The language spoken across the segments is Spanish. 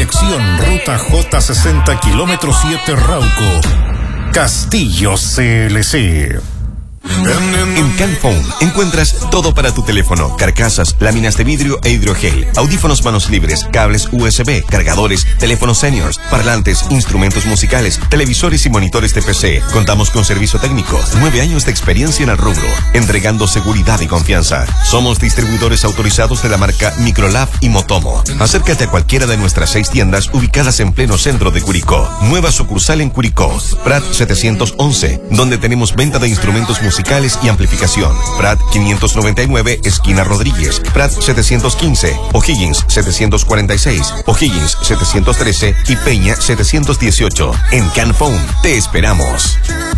Conexión Ruta J60 kilómetro 7 Rauco. Castillo CLC. En Canphone encuentras todo para tu teléfono: carcasas, láminas de vidrio e hidrogel, audífonos manos libres, cables USB, cargadores, teléfonos seniors, parlantes, instrumentos musicales, televisores y monitores de PC. Contamos con servicio técnico, 9 años de experiencia en el rubro, entregando seguridad y confianza. Somos distribuidores autorizados de la marca Microlab y Motomo. Acércate a cualquiera de nuestras 6 tiendas ubicadas en pleno centro de Curicó. Nueva sucursal en Curicó, Prat 711, donde tenemos venta de instrumentos musicales y amplificación. Prat 599, esquina Rodríguez. Prat 715, O'Higgins 746, O'Higgins 713 y Peña 718. En Canphone te esperamos.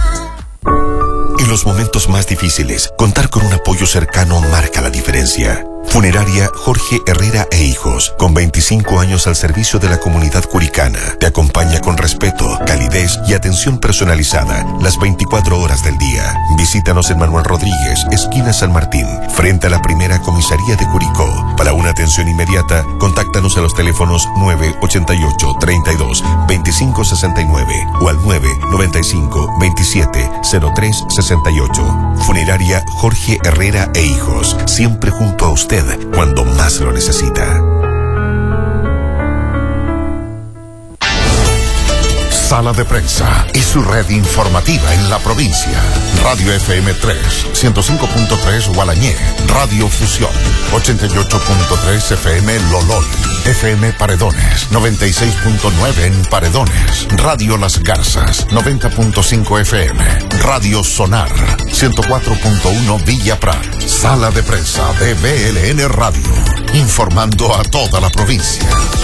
En los momentos más difíciles, contar con un apoyo cercano marca la diferencia. Funeraria Jorge Herrera e Hijos, con 25 años al servicio de la comunidad curicana, te acompaña con respeto, calidez y atención personalizada las 24 horas del día. Visítanos en Manuel Rodríguez, esquina San Martín, frente a la primera comisaría de Curicó. Para una atención inmediata, contáctanos a los teléfonos 988 32 25 69 o al 995 27 03 68. Funeraria Jorge Herrera e Hijos, siempre junto a usted cuando más lo necesita. Sala de Prensa y su red informativa en la provincia. Radio FM 3, 105.3 Gualañé, Radio Fusión, 88.3 FM Lolol, FM Paredones, 96.9 en Paredones, Radio Las Garzas, 90.5 FM, Radio Sonar, 104.1 Villa Prat. Sala de Prensa de BLN Radio, informando a toda la provincia.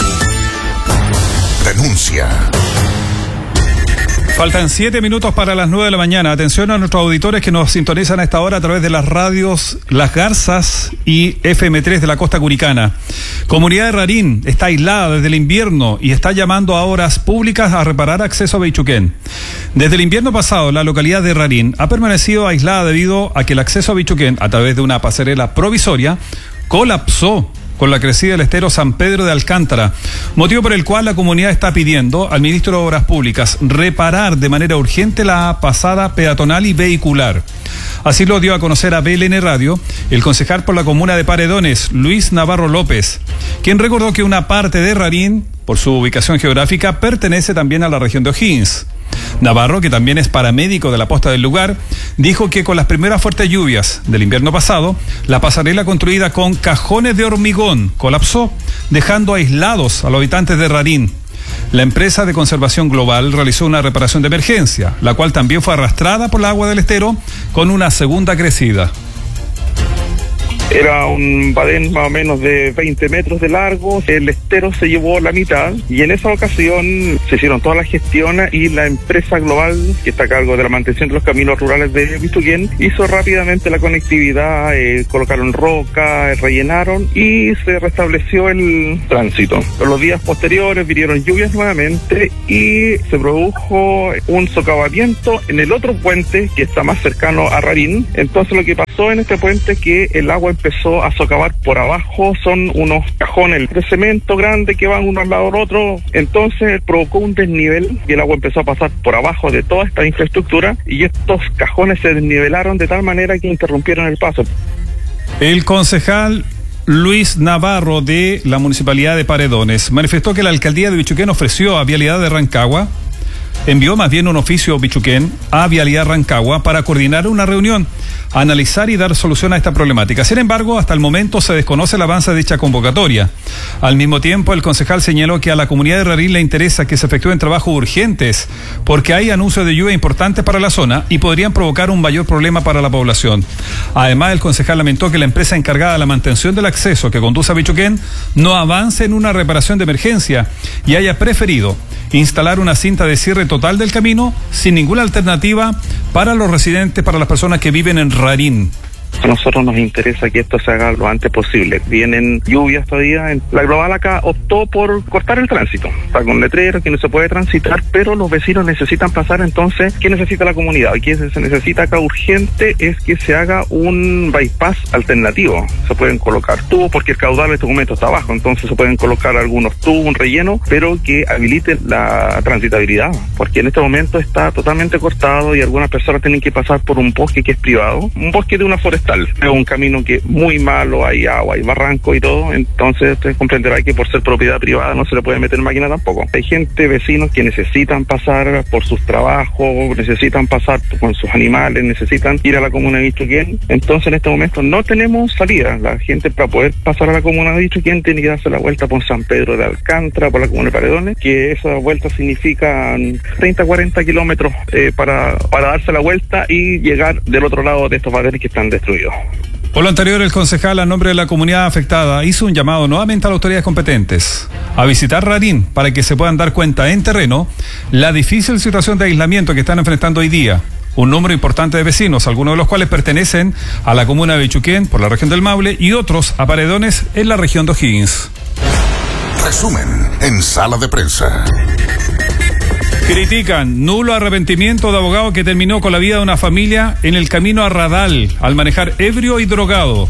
Denuncia. Faltan 7 minutos para las 9 de la mañana. Atención a nuestros auditores que nos sintonizan a esta hora a través de las radios Las Garzas y FM3 de la costa curicana. Comunidad de Rarín está aislada desde el invierno y está llamando a obras públicas a reparar acceso a Bichuquén. Desde el invierno pasado, la localidad de Rarín ha permanecido aislada debido a que el acceso a Bichuquén, a través de una pasarela provisoria, colapsó con la crecida del estero San Pedro de Alcántara, motivo por el cual la comunidad está pidiendo al ministro de Obras Públicas reparar de manera urgente la pasada peatonal y vehicular. Así lo dio a conocer a BLN Radio el concejal por la comuna de Paredones, Luis Navarro López, quien recordó que una parte de Rarín, por su ubicación geográfica, pertenece también a la región de O'Higgins. Navarro, que también es paramédico de la posta del lugar, dijo que con las primeras fuertes lluvias del invierno pasado, la pasarela construida con cajones de hormigón colapsó, dejando aislados a los habitantes de Rarín. La empresa de conservación global realizó una reparación de emergencia, la cual también fue arrastrada por el agua del estero con una segunda crecida. Era un badén más o menos de 20 metros de largo, el estero se llevó la mitad y en esa ocasión se hicieron todas las gestiones y la empresa global que está a cargo de la mantención de los caminos rurales de Bichuquén hizo rápidamente la conectividad, colocaron roca, rellenaron y se restableció el tránsito. Pero los días posteriores vinieron lluvias nuevamente y se produjo un socavamiento en el otro puente que está más cercano a Rarín. Entonces lo que pasó en este puente es que el agua empezó a socavar por abajo, son unos cajones de cemento grandes que van uno al lado del otro, entonces provocó un desnivel y el agua empezó a pasar por abajo de toda esta infraestructura y estos cajones se desnivelaron de tal manera que interrumpieron el paso. El concejal Luis Navarro de la Municipalidad de Paredones manifestó que la alcaldía de Bichuquén ofreció a Vialidad de Rancagua, envió más bien un oficio Bichuquén a Vialidad Rancagua para coordinar una reunión, analizar y dar solución a esta problemática. Sin embargo, hasta el momento se desconoce el avance de dicha convocatoria. Al mismo tiempo, el concejal señaló que a la comunidad de Rarín le interesa que se efectúen trabajos urgentes porque hay anuncios de lluvia importantes para la zona y podrían provocar un mayor problema para la población. Además, el concejal lamentó que la empresa encargada de la mantención del acceso que conduce a Bichuquén no avance en una reparación de emergencia y haya preferido instalar una cinta de cierre total del camino sin ninguna alternativa para los residentes, para las personas que viven en Rarín. A nosotros nos interesa que esto se haga lo antes posible. Vienen lluvias todavía. La Global acá optó por cortar el tránsito. Está con letreros que no se puede transitar, pero los vecinos necesitan pasar. Entonces, ¿qué necesita la comunidad? ¿Qué se necesita acá urgente? Es que se haga un bypass alternativo. Se pueden colocar tubos, porque el caudal en este momento está bajo, entonces se pueden colocar algunos tubos, un relleno, pero que habilite la transitabilidad, porque en este momento está totalmente cortado y algunas personas tienen que pasar por un bosque que es privado, un bosque de una forestal. Es un camino que es muy malo, hay agua, hay barranco y todo, entonces usted comprenderá que por ser propiedad privada no se le puede meter máquina tampoco. Hay gente, vecinos, que necesitan pasar por sus trabajos, necesitan pasar con sus animales, necesitan ir a la comuna de Vichuquén. Entonces en este momento no tenemos salida. La gente, para poder pasar a la comuna de Vichuquén, tiene que darse la vuelta por San Pedro de Alcántara, por la comuna de Paredones, que esa vuelta significa 30-40 kilómetros para darse la vuelta y llegar del otro lado de estos badenes que están destruidos. Por lo anterior, el concejal, a nombre de la comunidad afectada, hizo un llamado nuevamente a las autoridades competentes a visitar Rarín para que se puedan dar cuenta en terreno la difícil situación de aislamiento que están enfrentando hoy día un número importante de vecinos, algunos de los cuales pertenecen a la comuna de Vichuquén, por la región del Maule, y otros a Paredones, en la región de O'Higgins. Resumen en Sala de Prensa. Critican nulo arrepentimiento de abogado que terminó con la vida de una familia en el camino a Radal al manejar ebrio y drogado.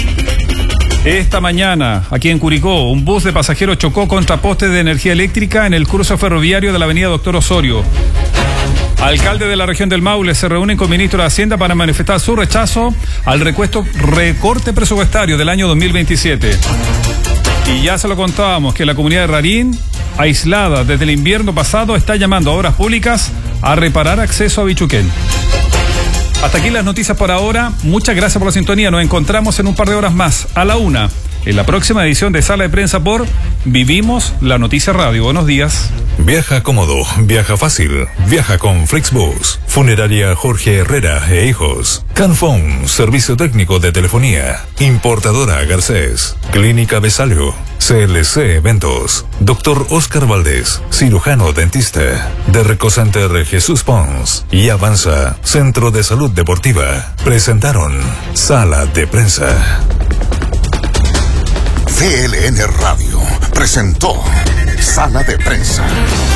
Esta mañana, aquí en Curicó, un bus de pasajeros chocó contra postes de energía eléctrica en el cruce ferroviario de la avenida Doctor Osorio. Alcalde de la región del Maule se reúnen con ministro de Hacienda para manifestar su rechazo al recorte presupuestario del año 2027. Y ya se lo contábamos que la comunidad de Rarín, aislada desde el invierno pasado, está llamando a obras públicas a reparar acceso a Vichuquén. Hasta aquí las noticias por ahora. Muchas gracias por la sintonía. Nos encontramos en un par de horas más, a la 1, en la próxima edición de Sala de Prensa por Vivimos la Noticia Radio. Buenos días. Viaja cómodo, viaja fácil, viaja con Flixbus. Funeraria Jorge Herrera e Hijos. Canfón, servicio técnico de telefonía. Importadora Garcés. Clínica Besalio. CLC Eventos. Doctor Oscar Valdés, cirujano dentista. Derreco Center Jesús Pons y Avanza, Centro de Salud Deportiva. Presentaron Sala de Prensa. CLN Radio presentó Sala de Prensa.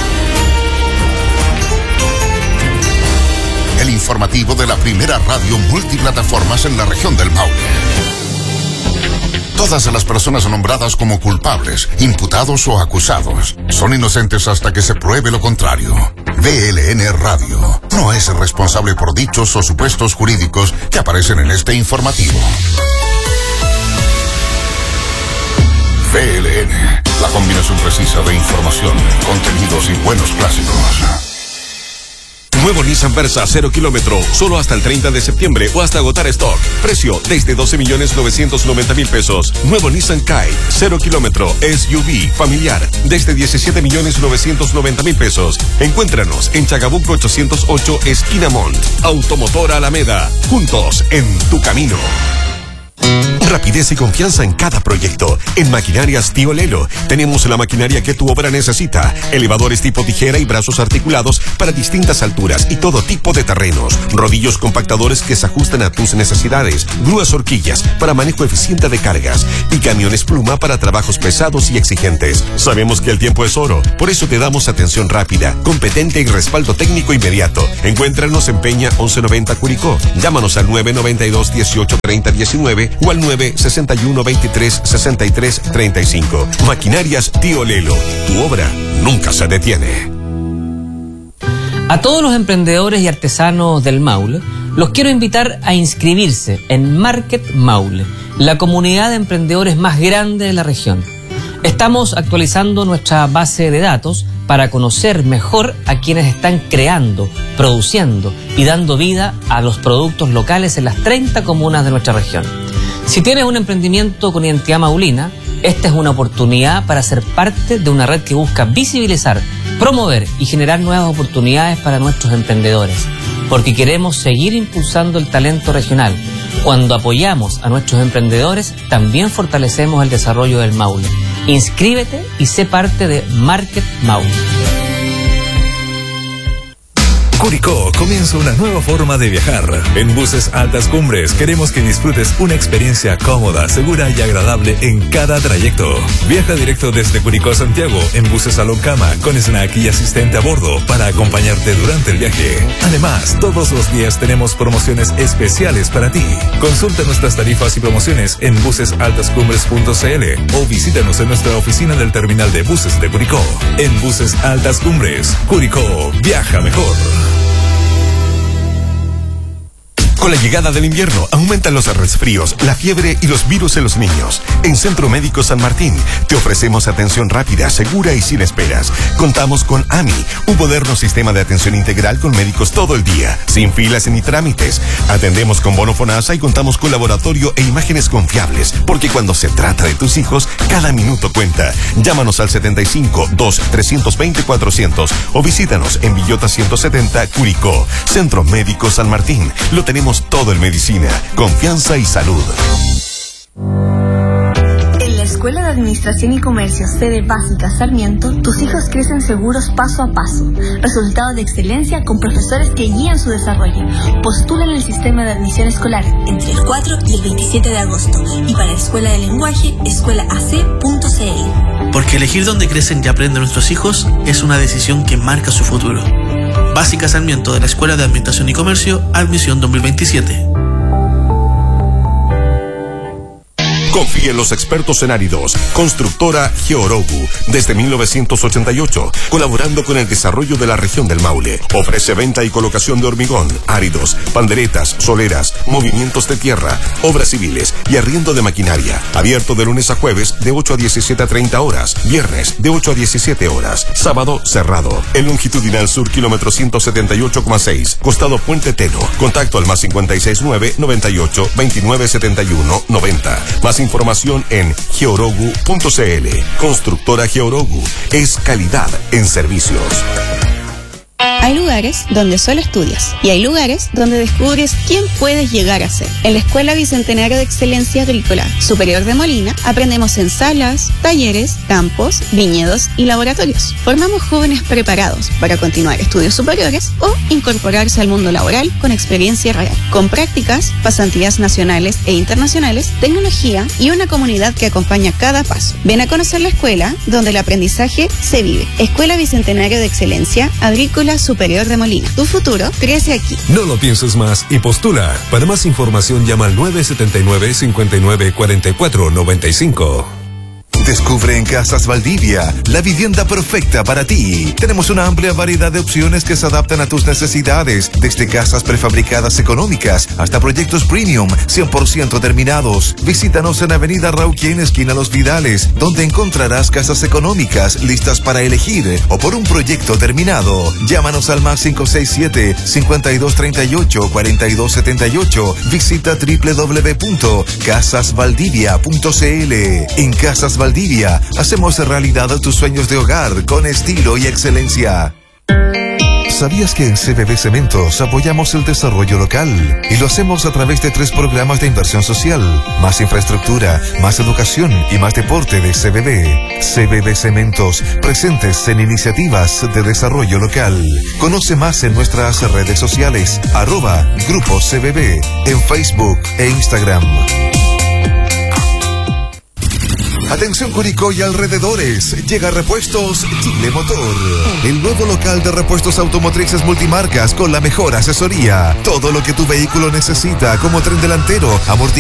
El informativo de la primera radio multiplataformas en la región del Maule. Todas las personas nombradas como culpables, imputados o acusados son inocentes hasta que se pruebe lo contrario. VLN Radio no es responsable por dichos o supuestos jurídicos que aparecen en este informativo. VLN, la combinación precisa de información, contenidos y buenos clásicos. Nuevo Nissan Versa 0 kilómetro, solo hasta el 30 de septiembre o hasta agotar stock. Precio desde 12.990.000 pesos. Nuevo Nissan Kite 0 kilómetro, SUV, familiar, desde 17.990.000 pesos. Encuéntranos en Chagabuco 808, esquina Mont. Automotora Alameda, juntos en tu camino. Rapidez y confianza en cada proyecto. En Maquinarias Tío Lelo tenemos la maquinaria que tu obra necesita. Elevadores tipo tijera y brazos articulados para distintas alturas y todo tipo de terrenos. Rodillos compactadores que se ajustan a tus necesidades. Grúas horquillas para manejo eficiente de cargas. Y camiones pluma para trabajos pesados y exigentes. Sabemos que el tiempo es oro, por eso te damos atención rápida, competente y respaldo técnico inmediato. Encuéntranos en Peña 1190 Curicó. Llámanos al 992 18 30 19 o al 961 23 63 35. Maquinarias Tío Lelo. Tu obra nunca se detiene. A todos los emprendedores y artesanos del Maule, los quiero invitar a inscribirse en Market Maule, la comunidad de emprendedores más grande de la región. Estamos actualizando nuestra base de datos para conocer mejor a quienes están creando, produciendo y dando vida a los productos locales en las 30 comunas de nuestra región. Si tienes un emprendimiento con identidad maulina, esta es una oportunidad para ser parte de una red que busca visibilizar, promover y generar nuevas oportunidades para nuestros emprendedores, porque queremos seguir impulsando el talento regional. Cuando apoyamos a nuestros emprendedores, también fortalecemos el desarrollo del Maule. Inscríbete y sé parte de Market Maule. Curicó comienza una nueva forma de viajar. En Buses Altas Cumbres queremos que disfrutes una experiencia cómoda, segura y agradable en cada trayecto. Viaja directo desde Curicó a Santiago en buses a Loncama con snack y asistente a bordo para acompañarte durante el viaje. Además, todos los días tenemos promociones especiales para ti. Consulta nuestras tarifas y promociones en busesaltascumbres.cl o visítanos en nuestra oficina del terminal de buses de Curicó. En Buses Altas Cumbres, Curicó, viaja mejor. Con la llegada del invierno, aumentan los resfríos, la fiebre y los virus en los niños. En Centro Médico San Martín, te ofrecemos atención rápida, segura y sin esperas. Contamos con AMI, un moderno sistema de atención integral con médicos todo el día, sin filas ni trámites. Atendemos con bono FONASA y contamos con laboratorio e imágenes confiables, porque cuando se trata de tus hijos, cada minuto cuenta. Llámanos al 75-2-320-400 o visítanos en Villota 170, Curicó. Centro Médico San Martín. Lo tenemos todo en medicina, confianza y salud. En la Escuela de Administración y Comercio, sede básica Sarmiento, tus hijos crecen seguros paso a paso. Resultados de excelencia con profesores que guían su desarrollo. Postula en el sistema de admisión escolar entre el 4 y el 27 de agosto. Y para Escuela de Lenguaje, escuelaac.cl. Porque elegir dónde crecen y aprenden nuestros hijos es una decisión que marca su futuro. Básica Sarmiento de la Escuela de Administración y Comercio, admisión 2027. Confía en los expertos en áridos. Constructora Georogu, desde 1988, colaborando con el desarrollo de la región del Maule. Ofrece venta y colocación de hormigón, áridos, panderetas, soleras, movimientos de tierra, obras civiles y arriendo de maquinaria. Abierto de lunes a jueves de 8 a 17:30 horas, viernes de 8 a 17 horas, sábado cerrado. El longitudinal sur, kilómetro 178,6, costado Puente Teno. Contacto al +569 98 29 71 90. Más información en georogu.cl. Constructora Georogu es calidad en servicios. Hay lugares donde solo estudias y hay lugares donde descubres quién puedes llegar a ser. En la Escuela Bicentenario de Excelencia Agrícola Superior de Molina aprendemos en salas, talleres, campos, viñedos y laboratorios. Formamos jóvenes preparados para continuar estudios superiores o incorporarse al mundo laboral con experiencia real, con prácticas, pasantías nacionales e internacionales, tecnología y una comunidad que acompaña cada paso. Ven a conocer la escuela donde el aprendizaje se vive. Escuela Bicentenario de Excelencia Agrícola Superior de Molina. Tu futuro crece aquí. No lo pienses más y postula. Para más información llama al 979-5944-95. Descubre en Casas Valdivia la vivienda perfecta para ti. Tenemos una amplia variedad de opciones que se adaptan a tus necesidades, desde casas prefabricadas económicas hasta proyectos premium 100% terminados. Visítanos en Avenida Rauquien, esquina Los Vidales, donde encontrarás casas económicas listas para elegir o por un proyecto terminado. Llámanos al +567-5238-4278. Visita www.casasvaldivia.cl. En Casas Valdivia hacemos realidad tus sueños de hogar con estilo y excelencia. ¿Sabías que en CBB Cementos apoyamos el desarrollo local? Y lo hacemos a través de 3 programas de inversión social, más infraestructura, más educación y más deporte de CBB. CBB Cementos, presentes en iniciativas de desarrollo local. Conoce más en nuestras redes sociales, @Grupo CBB, en Facebook e Instagram. Atención Curicó y alrededores, llega Repuestos Chile Motor, el nuevo local de repuestos automotrices multimarcas con la mejor asesoría. Todo lo que tu vehículo necesita, como tren delantero, amortiguador,